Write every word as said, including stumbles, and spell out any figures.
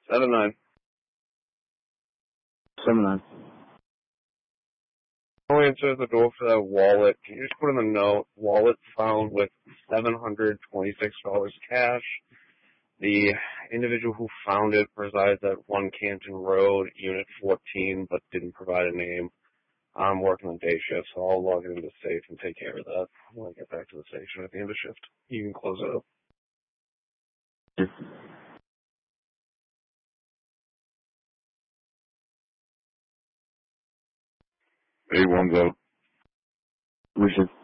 Seven nine. Seven nine. No answer at the door for that wallet. Can you just put in the note, wallet found with seven hundred twenty-six dollars cash. The individual who found it resides at one Canton Road, Unit fourteen, but didn't provide a name. I'm working on day shift, so I'll log into the safe and take care of that when I get back to the station at the end of shift. You can close it up. Eight one's out. We should.